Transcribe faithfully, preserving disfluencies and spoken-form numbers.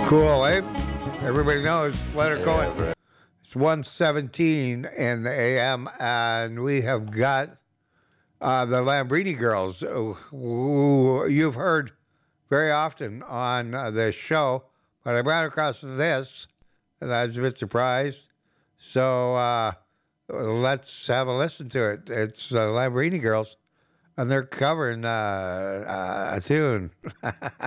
Cool, eh? Everybody knows. Let her go. It's one seventeen in the A M, and we have got uh, the Lambrini Girls, who you've heard very often on uh, this show, but I ran across this, and I was a bit surprised. So uh, let's have a listen to it. It's the Lambrini Girls, and they're covering uh, uh, a tune.